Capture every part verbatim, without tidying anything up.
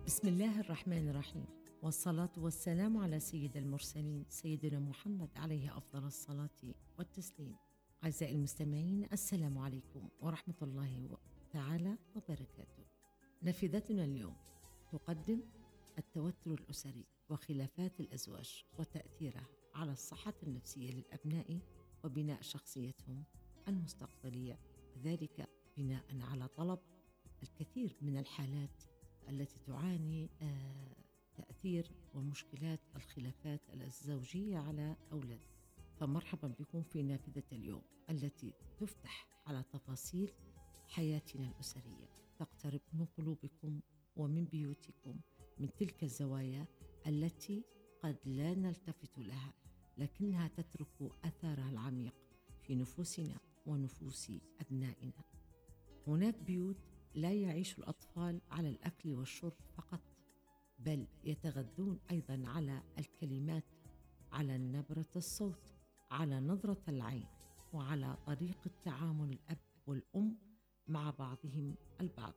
بسم الله الرحمن الرحيم، والصلاة والسلام على سيد المرسلين سيدنا محمد عليه أفضل الصلاة والتسليم. أعزائي المستمعين، السلام عليكم ورحمة الله تعالى وبركاته. نافذتنا اليوم تقدم التوتر الأسري وخلافات الأزواج وتأثيرها على الصحة النفسية للأبناء وبناء شخصيتهم المستقبلية، ذلك بناء على طلب الكثير من الحالات التي تعاني آه تأثير ومشكلات الخلافات الزوجية على أولاد. فمرحبا بكم في نافذة اليوم التي تفتح على تفاصيل حياتنا الأسرية، تقترب من قلوبكم ومن بيوتكم، من تلك الزوايا التي قد لا نلتفت لها لكنها تترك أثرها العميق في نفوسنا ونفوس أبنائنا. هناك بيوت لا يعيش الأطفال على الأكل والشرب فقط، بل يتغذون أيضا على الكلمات، على نبرة الصوت، على نظرة العين، وعلى طريقة تعامل الأب والأم مع بعضهم البعض.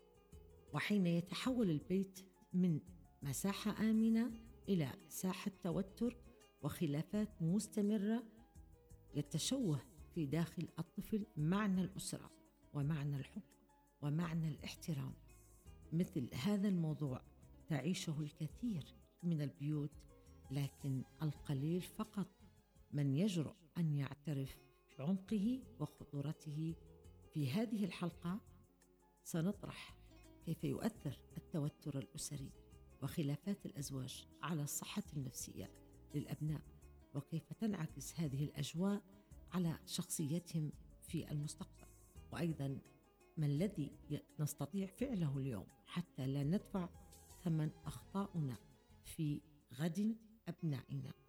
وحين يتحول البيت من مساحة آمنة إلى ساحة توتر وخلافات مستمرة، يتشوه في داخل الطفل معنى الأسرة ومعنى الحب ومعنى الاحترام. مثل هذا الموضوع تعيشه الكثير من البيوت، لكن القليل فقط من يجرؤ أن يعترف بعمقه وخطورته. في هذه الحلقة سنطرح كيف يؤثر التوتر الأسري وخلافات الأزواج على الصحة النفسية للأبناء، وكيف تنعكس هذه الأجواء على شخصيتهم في المستقبل، وأيضا ما الذي نستطيع فعله اليوم حتى لا ندفع ثمن أخطاؤنا في غد أبنائنا.